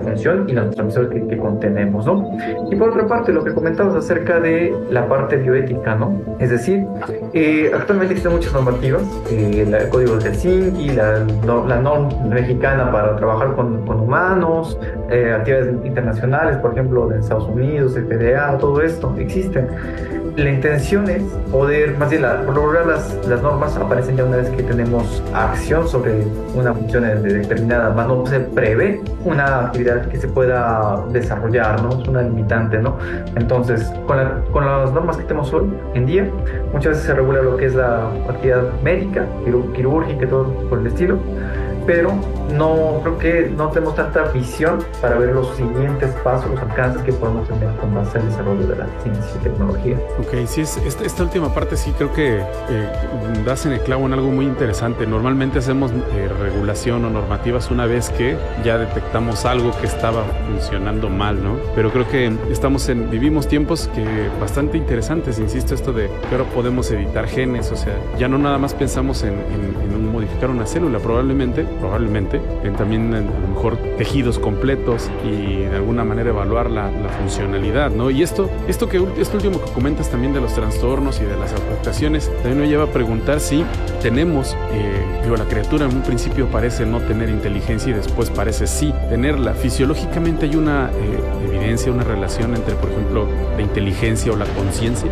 función y los transmisores que contenemos, ¿no? Y por otra parte, lo que comentabas acerca de la parte bioética, ¿no? Es decir, actualmente existen muchas normativas, el Código de Helsinki, la norma mexicana para trabajar con humanos, actividades internacionales, por ejemplo, de Estados Unidos, el FDA, todo esto existen. La intención es poder, más bien, por lograr las normas aparecen ya una vez que tenemos acción sobre una función determinada, más no se prevé una actividad que se pueda desarrollar, ¿no? Es una limitante, ¿no? Entonces, con las normas que tenemos hoy en día, muchas veces se regula lo que es la actividad médica, quirúrgica y todo por el estilo, pero no creo que no tenemos tanta visión para ver los siguientes pasos, los alcances que podemos tener con base al desarrollo de la ciencia y tecnología. Ok, sí, esta última parte sí creo que das en el clavo en algo muy interesante. Normalmente hacemos regulación o normativas una vez que ya detectamos algo que estaba funcionando mal, ¿no? Pero creo que vivimos tiempos bastante interesantes, insisto, esto de que ahora podemos editar genes, o sea, ya no nada más pensamos en modificar una célula, probablemente también a lo mejor tejidos completos y de alguna manera evaluar la funcionalidad, ¿no? Y esto último que comentas también de los trastornos y de las afectaciones, también me lleva a preguntar si tenemos, la criatura en un principio parece no tener inteligencia y después parece sí tenerla. Fisiológicamente hay una evidencia, una relación entre, por ejemplo, la inteligencia o la conciencia.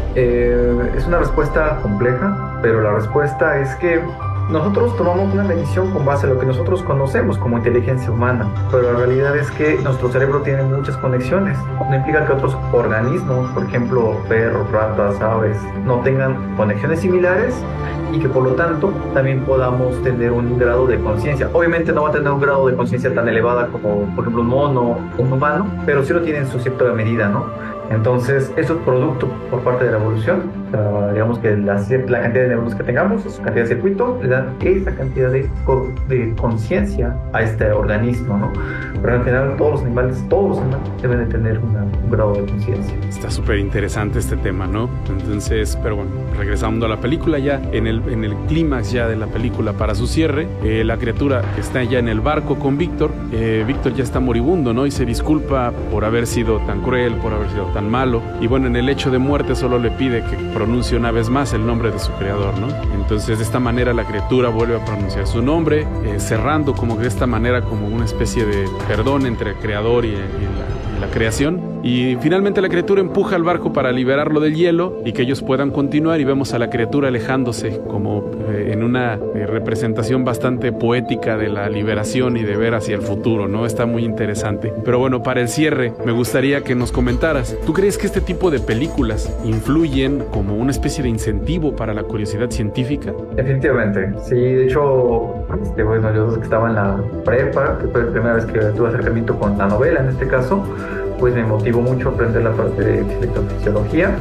Es una respuesta compleja, pero la respuesta es que nosotros tomamos una medición con base a lo que nosotros conocemos como inteligencia humana, pero la realidad es que nuestro cerebro tiene muchas conexiones. No implica que otros organismos, por ejemplo perros, ratas, aves, no tengan conexiones similares y que por lo tanto también podamos tener un grado de conciencia. Obviamente no va a tener un grado de conciencia tan elevada como por ejemplo un mono o un humano, pero sí lo tiene en su cierta medida, ¿no? Entonces, eso es producto por parte de la evolución. O sea, digamos que la cantidad de neuronas que tengamos, su cantidad de circuito, le dan esa cantidad de conciencia a este organismo, ¿no? Pero en general, todos los animales deben de tener un grado de conciencia. Está súper interesante este tema, ¿no? Entonces, pero bueno, regresando a la película ya, en el clímax ya de la película para su cierre, la criatura que está ya en el barco con Víctor, Víctor ya está moribundo, ¿no? Y se disculpa por haber sido tan cruel, por haber sido tan malo, y bueno, en el hecho de muerte solo le pide que pronuncie una vez más el nombre de su creador, ¿no? Entonces de esta manera la criatura vuelve a pronunciar su nombre, cerrando como que de esta manera como una especie de perdón entre el creador y la creación. Y finalmente la criatura empuja al barco para liberarlo del hielo y que ellos puedan continuar, y vemos a la criatura alejándose como en una representación bastante poética de la liberación y de ver hacia el futuro, ¿no? Está muy interesante. Pero bueno, para el cierre me gustaría que nos comentaras, ¿tú crees que este tipo de películas influyen como una especie de incentivo para la curiosidad científica? Definitivamente, sí. De hecho, bueno, yo que estaba en la prepa, que fue la primera vez que tuve acercamiento con la novela en este caso, pues me motivó mucho a aprender la parte de electrofisiología,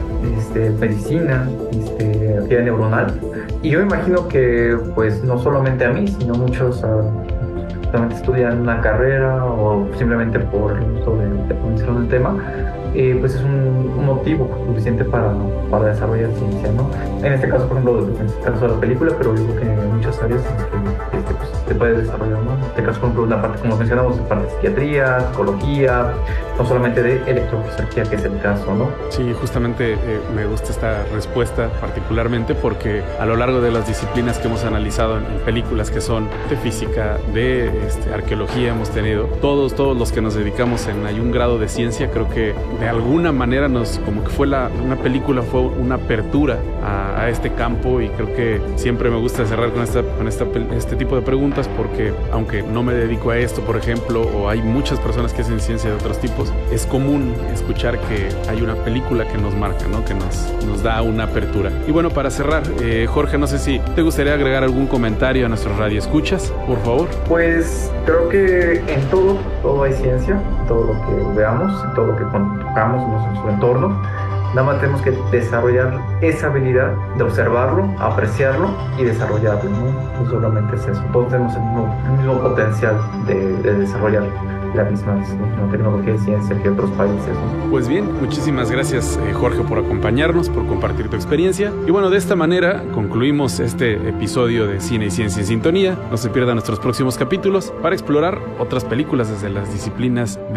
medicina, actividad neuronal. Y yo imagino que pues no solamente a mí, sino muchos también estudian una carrera o simplemente por el gusto de conocer el tema, pues es un motivo suficiente para desarrollar ciencia, ¿no? En este caso, por ejemplo, en este caso de la película, pero yo creo que en muchas áreas en que pues, se puede desarrollar, ¿no? En este caso, por ejemplo, una parte, como mencionamos, la parte de psiquiatría, psicología, no solamente de electrofisiología, que es el caso, ¿no? Sí, justamente me gusta esta respuesta particularmente porque a lo largo de las disciplinas que hemos analizado en películas que son de física, de arqueología, hemos tenido todos los que nos dedicamos hay un grado de ciencia, creo que de alguna manera como que una película fue una apertura a este campo, y creo que siempre me gusta cerrar con este tipo de preguntas porque aunque no me dedico a esto, por ejemplo, o hay muchas personas que hacen ciencia de otros tipos, es común escuchar que hay una película que nos marca, ¿no? Que nos da una apertura. Y bueno, para cerrar, Jorge, no sé si te gustaría agregar algún comentario a nuestros radioescuchas, por favor. Pues creo que en todo hay ciencia, todo lo que veamos, todo lo que tocamos en nuestro entorno. Nada más tenemos que desarrollar esa habilidad de observarlo, apreciarlo y desarrollarlo, ¿no? No solamente es eso, todos tenemos el mismo potencial de desarrollar la misma tecnología y ciencia que otros países, ¿no? Pues bien, muchísimas gracias, Jorge, por acompañarnos, por compartir tu experiencia. Y bueno, de esta manera concluimos este episodio de Cine y Ciencia en Sintonía. No se pierdan nuestros próximos capítulos para explorar otras películas desde las disciplinas